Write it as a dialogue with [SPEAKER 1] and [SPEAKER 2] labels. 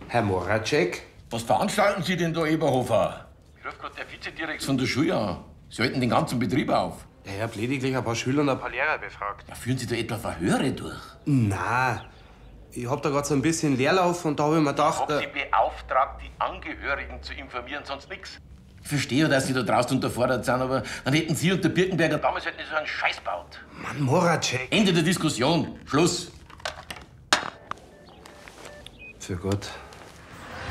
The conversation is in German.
[SPEAKER 1] Herr Moracek?
[SPEAKER 2] Was veranstalten Sie denn da, Eberhofer? Ich rufe gerade der Vizedirektor von der Schule an. Sie halten den ganzen Betrieb auf.
[SPEAKER 1] Ich hab lediglich ein paar Schüler und ein paar Lehrer befragt.
[SPEAKER 2] Ja, führen Sie da etwa Verhöre durch?
[SPEAKER 1] Na, ich hab da gerade so ein bisschen Leerlauf und da hab ich mir gedacht...
[SPEAKER 2] Sie beauftragt, die Angehörigen zu informieren, sonst nix. Ich verstehe, dass Sie da draußen unterfordert sind, aber dann hätten Sie und der Birkenberger damals halt nicht so einen Scheiß gebaut.
[SPEAKER 1] Mann, Moracek!
[SPEAKER 2] Ende der Diskussion. Schluss.
[SPEAKER 1] Für Gott.